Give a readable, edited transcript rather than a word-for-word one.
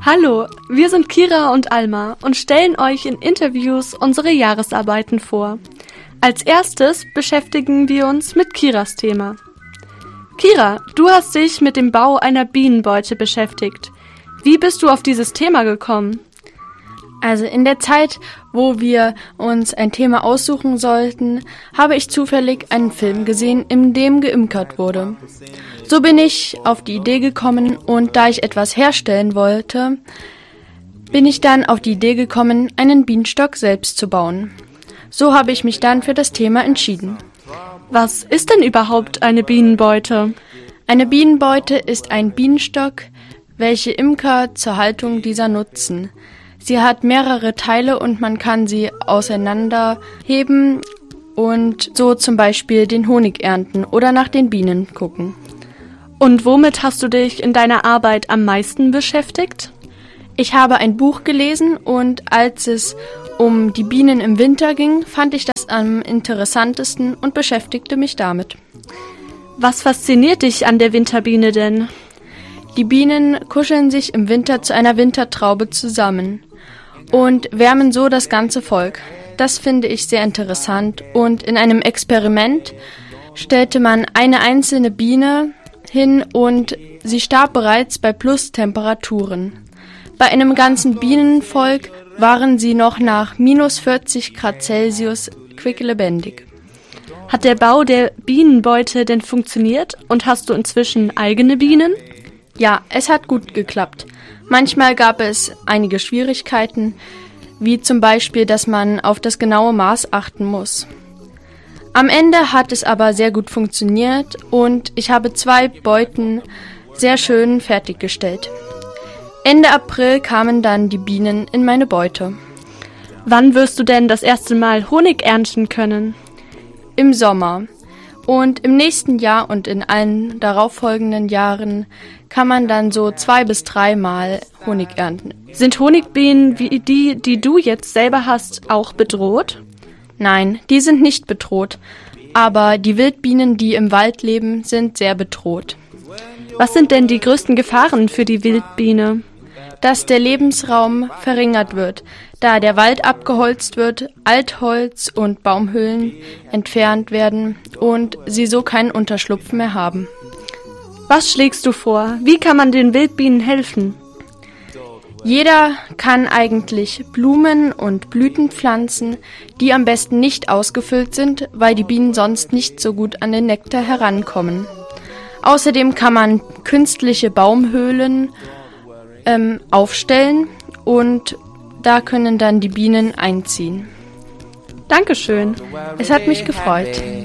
Hallo, wir sind Kira und Alma und stellen euch in Interviews unsere Jahresarbeiten vor. Als erstes beschäftigen wir uns mit Kiras Thema. Kira, du hast dich mit dem Bau einer Bienenbeute beschäftigt. Wie bist du auf dieses Thema gekommen? Also in der Zeit, wo wir uns ein Thema aussuchen sollten, habe ich zufällig einen Film gesehen, in dem geimkert wurde. So bin ich auf die Idee gekommen und da ich etwas herstellen wollte, bin ich dann auf die Idee gekommen, einen Bienenstock selbst zu bauen. So habe ich mich dann für das Thema entschieden. Was ist denn überhaupt eine Bienenbeute? Eine Bienenbeute ist ein Bienenstock, welche Imker zur Haltung dieser nutzen. Sie hat mehrere Teile und man kann sie auseinanderheben und so zum Beispiel den Honig ernten oder nach den Bienen gucken. Und womit hast du dich in deiner Arbeit am meisten beschäftigt? Ich habe ein Buch gelesen und als es um die Bienen im Winter ging, fand ich das am interessantesten und beschäftigte mich damit. Was fasziniert dich an der Winterbiene denn? Die Bienen kuscheln sich im Winter zu einer Wintertraube zusammen und wärmen so das ganze Volk. Das finde ich sehr interessant und in einem Experiment stellte man eine einzelne Biene hin und sie starb bereits bei Plus-Temperaturen. Bei einem ganzen Bienenvolk waren sie noch nach minus 40 Grad Celsius quicklebendig. Hat der Bau der Bienenbeute denn funktioniert und hast du inzwischen eigene Bienen? Ja, es hat gut geklappt. Manchmal gab es einige Schwierigkeiten, wie zum Beispiel, dass man auf das genaue Maß achten muss. Am Ende hat es aber sehr gut funktioniert und ich habe 2 Beuten sehr schön fertiggestellt. Ende April kamen dann die Bienen in meine Beute. Wann wirst du denn das erste Mal Honig ernten können? Im Sommer. Und im nächsten Jahr und in allen darauffolgenden Jahren kann man dann so 2 bis 3 Mal Honig ernten. Sind Honigbienen wie die du jetzt selber hast, auch bedroht? Nein, die sind nicht bedroht. Aber die Wildbienen, die im Wald leben, sind sehr bedroht. Was sind denn die größten Gefahren für die Wildbiene? Dass der Lebensraum verringert wird, da der Wald abgeholzt wird, Altholz und Baumhöhlen entfernt werden und sie so keinen Unterschlupf mehr haben. Was schlägst du vor? Wie kann man den Wildbienen helfen? Jeder kann eigentlich Blumen und Blüten pflanzen, die am besten nicht ausgefüllt sind, weil die Bienen sonst nicht so gut an den Nektar herankommen. Außerdem kann man künstliche Baumhöhlen aufstellen und da können dann die Bienen einziehen. Dankeschön. Es hat mich gefreut.